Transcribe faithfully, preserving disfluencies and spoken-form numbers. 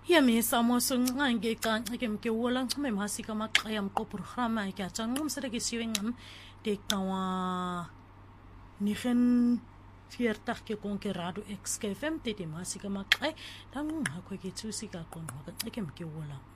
Yamisa mosuncange canke ke ke wolang me masika maqayam ko programa ke atang ngum sere ke siweng ngam de kawa nigen viertig ke kon ke radio X K F M te te masika maqay dan ngakho ke tsusika kon wa ke ke wolang